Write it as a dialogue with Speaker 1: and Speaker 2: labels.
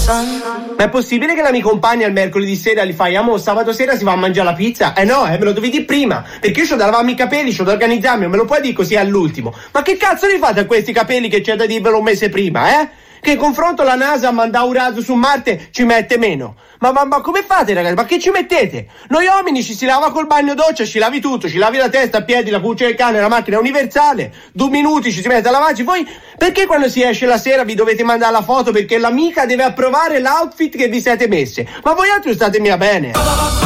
Speaker 1: Ma è possibile che la mia compagna il mercoledì sera gli fai amo, sabato sera si va a mangiare la pizza? No, me lo devi dire prima, perché io c'ho da lavarmi i capelli, c'ho da organizzarmi, non me lo puoi dire così all'ultimo. Ma che cazzo li fate a questi capelli che c'è da dirvelo un mese prima, eh? Che in confronto la NASA a mandare un razzo su Marte ci mette meno. Ma come fate, ragazzi? Ma che ci mettete? Noi uomini ci si lava col bagno doccia, ci lavi tutto, ci lavi la testa, a piedi, la cuccia del cane, la macchina universale. 2 minuti ci si mette a lavarci. Voi perché quando si esce la sera vi dovete mandare la foto perché l'amica deve approvare l'outfit che vi siete messe? Ma voi altri statemi a bene.